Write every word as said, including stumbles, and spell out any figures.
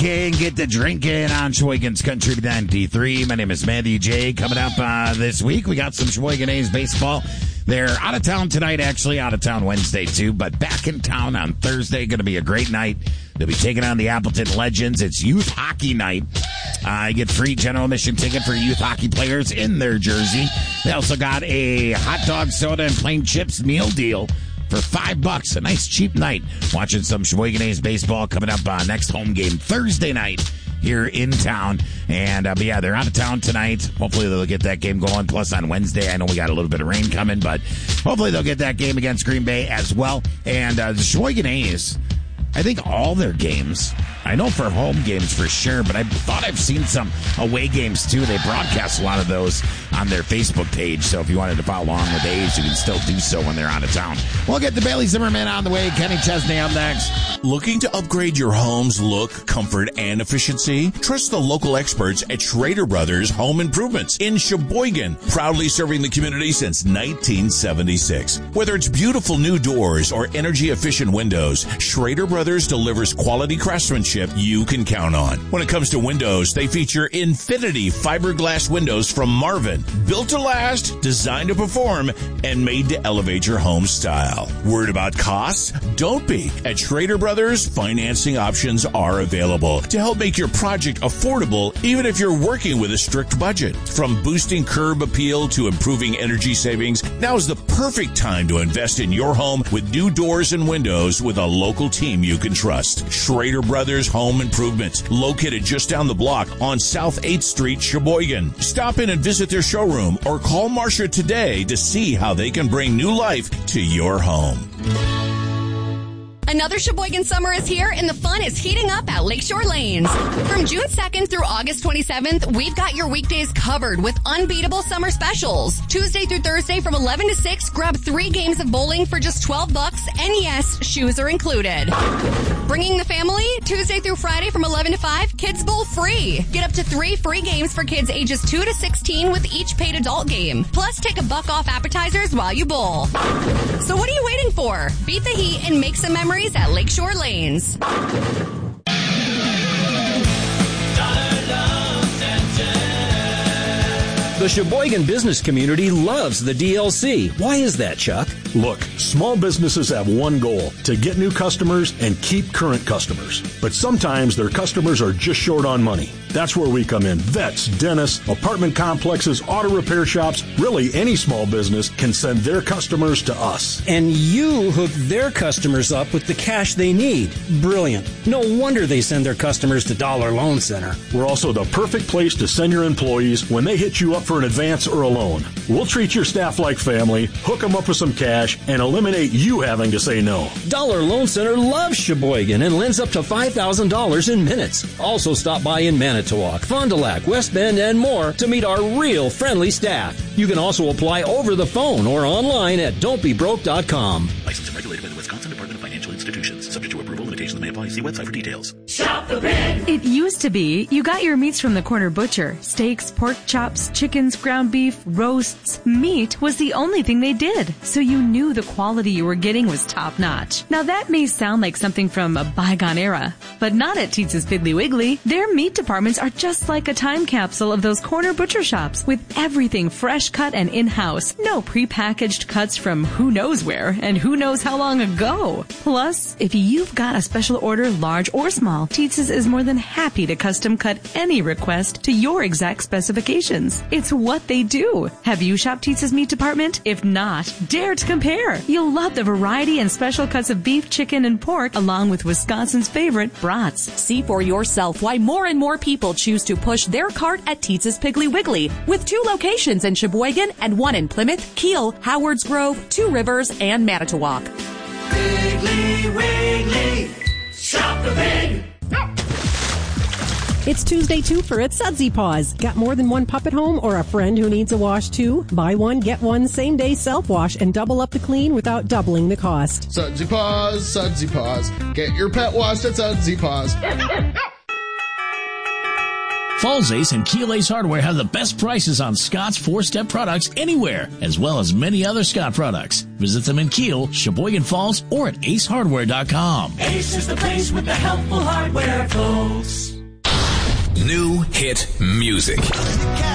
K and get the drinking on Sheboygan's Country ninety-three. My name is Matthew J. Coming up uh, this week, we got some Sheboygan A's baseball. They're out of town tonight, actually out of town Wednesday too, but back in town on Thursday. Going to be a great night. They'll be taking on the Appleton Legends. It's youth hockey night. Uh, you get free general admission ticket for youth hockey players in their jersey. They also got a hot dog, soda, and plain chips meal deal for five bucks. A nice cheap night. Watching some Sheboygan A's baseball coming up uh, next home game Thursday night here in town. And, uh, but yeah, they're out of town tonight. Hopefully they'll get that game going. Plus on Wednesday, I know we got a little bit of rain coming, but hopefully they'll get that game against Green Bay as well. And uh, the Sheboygan A's, I think all their games, I know for home games for sure, but I thought I've seen some away games too. They broadcast a lot of those on their Facebook page, so if you wanted to follow along with the A's, you can still do so when they're out of town. We'll get the Bailey Zimmerman on the way. Kenny Chesney up next. Looking to upgrade your home's look, comfort, and efficiency? Trust the local experts at Schrader Brothers Home Improvements in Sheboygan, proudly serving the community since nineteen seventy-six. Whether it's beautiful new doors or energy-efficient windows, Schrader Brothers delivers quality craftsmanship you can count on. When it comes to windows, they feature Infinity fiberglass windows from Marvin, built to last, designed to perform, and made to elevate your home style. Worried about costs? Don't be. At Schrader Brothers, financing options are available to help make your project affordable, even if you're working with a strict budget. From boosting curb appeal to improving energy savings, now is the perfect time to invest in your home with new doors and windows with a local team you can trust. Schrader Brothers Home Improvement, located just down the block on South eighth Street, Sheboygan. Stop in and visit their showroom or call Marcia today to see how they can bring new life to your home. Another Sheboygan summer is here, and the fun is heating up at Lakeshore Lanes. From June second through August twenty-seventh, we've got your weekdays covered with unbeatable summer specials. Tuesday through Thursday from eleven to six, grab three games of bowling for just twelve bucks, and yes, shoes are included. Bringing the family, Tuesday through Friday from eleven to five, Kids Bowl free. Get up to three free games for kids ages two to sixteen with each paid adult game. Plus, take a buck off appetizers while you bowl. So what are you waiting for? Beat the heat and make some memories at Lakeshore Lanes. The Sheboygan business community loves the D L C. Why is that, Chuck? Look, small businesses have one goal, to get new customers and keep current customers. But sometimes their customers are just short on money. That's where we come in. Vets, dentists, apartment complexes, auto repair shops, really any small business can send their customers to us. And you hook their customers up with the cash they need. Brilliant. No wonder they send their customers to Dollar Loan Center. We're also the perfect place to send your employees when they hit you up for an advance or a loan. We'll treat your staff like family, hook them up with some cash, and eliminate you having to say no. Dollar Loan Center loves Sheboygan and lends up to five thousand dollars in minutes. Also stop by in Manitowoc, Fond du Lac, West Bend, and more to meet our real friendly staff. You can also apply over the phone or online at don't be broke dot com. Licensed and regulated by the Wisconsin Department of Financial Institutions. Subject to approval, limitations may apply. See website for details. Shop the Pig! It used to be you got your meats from the corner butcher. Steaks, pork chops, chickens, ground beef, roasts. Meat was the only thing they did, so you knew the quality you were getting was top-notch. Now that may sound like something from a bygone era, but not at Teetz's Piggly Wiggly. Their meat departments are just like a time capsule of those corner butcher shops, with everything fresh cut and in-house. No prepackaged cuts from who knows where and who knows how long ago. Plus, if you've got a special order, large or small, Teetz's is more than happy to custom cut any request to your exact specifications. It's what they do. Have you shopped Teetz's meat department? If not, dare to compare. You'll love the variety and special cuts of beef, chicken, and pork, along with Wisconsin's favorite brats. See for yourself why more and more people choose to push their cart at Teetz's Piggly Wiggly, with two locations in Sheboygan and one in Plymouth, Kiel, Howards Grove, Two Rivers, and Manitowoc. Piggly Wiggly, shop the pig! It's Tuesday two for at Sudsy Paws. Got more than one pup at home or a friend who needs a wash too? Buy one, get one same day self-wash and double up the clean without doubling the cost. Sudsy Paws, Sudsy Paws. Get your pet washed at Sudsy Paws. Falls Ace and Kiel Ace Hardware have the best prices on Scott's four-step products anywhere, as well as many other Scott products. Visit them in Kiel, Sheboygan Falls, or at ace hardware dot com. Ace is the place with the helpful hardware, folks. new hit music.